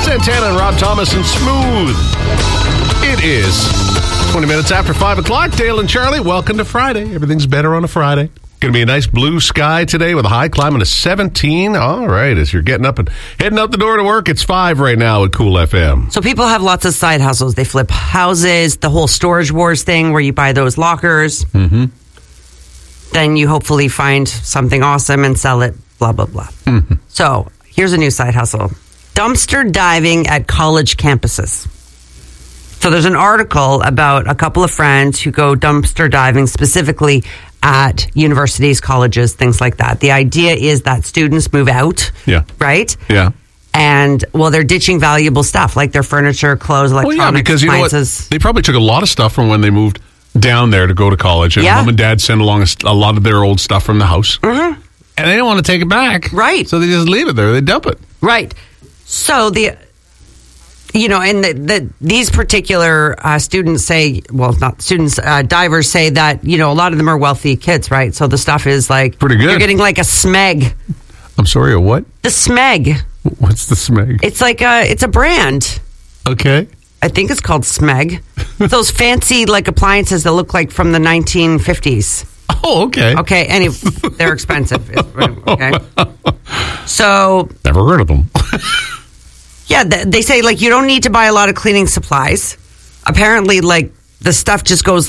Santana and Rob Thomas and Smooth. It is 20 minutes after 5 o'clock. Dale and Charlie, welcome to Friday. Everything's better on a Friday. Going to be a nice blue sky today with a high climbing to 17. All right, as you're getting up and heading out the door to work, it's 5 right now at Cool FM. So people have lots of side hustles. They flip houses, the whole Storage Wars thing where you buy those lockers. Mm-hmm. Then you hopefully find something awesome and sell it, blah, blah, blah. Mm-hmm. So here's a new side hustle. Dumpster diving at college campuses. So there's an article about a couple of friends who go dumpster diving specifically at universities, colleges, things like that. The idea is that students move out, right? Yeah. And, well, they're ditching valuable stuff like their furniture, clothes, electronics, well, yeah, because you know what? They probably took a lot of stuff from when they moved down there to go to college. And mom and dad sent along a lot of their old stuff from the house. Mm-hmm. And they don't want to take it back. Right. So they just leave it there. They dump it. Right. So these particular students say, well, not students, divers say that, a lot of them are wealthy kids, right? So the stuff is like pretty good. You're getting like a smeg. I'm sorry, a what? The smeg. What's the smeg? It's like it's a brand. Okay. I think it's called smeg. Those fancy like appliances that look like from the 1950s. Oh, okay. Okay, they're expensive. Okay. So never heard of them. Yeah, they say, like, you don't need to buy a lot of cleaning supplies. Apparently, like, the stuff just goes